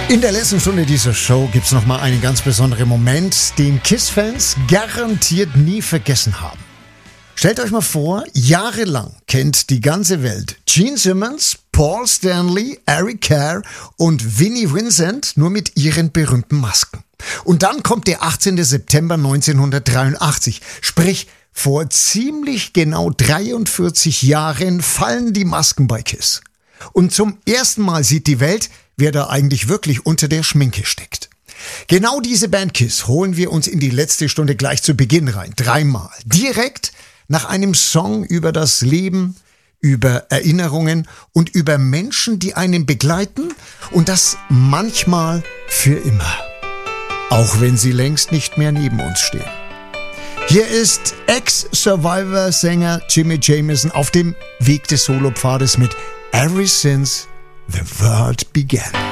In der letzten Stunde dieser Show gibt's noch mal einen ganz besonderen Moment, den KISS-Fans garantiert nie vergessen haben. Stellt euch mal vor, jahrelang kennt die ganze Welt Gene Simmons, Paul Stanley, Eric Carr und Vinnie Vincent nur mit ihren berühmten Masken. Und dann kommt der 18. September 1983, sprich vor ziemlich genau 43 Jahren fallen die Masken bei KISS. Und zum ersten Mal sieht die Welt, wer da eigentlich wirklich unter der Schminke steckt. Genau diese Band KISS holen wir uns in die letzte Stunde gleich zu Beginn rein. 3-mal. Direkt nach einem Song über das Leben, über Erinnerungen und über Menschen, die einen begleiten und das manchmal für immer. Auch wenn sie längst nicht mehr neben uns stehen. Hier ist Ex-Survivor-Sänger Jimmy Jamison auf dem Weg des Solopfades mit Ever Since the World Began.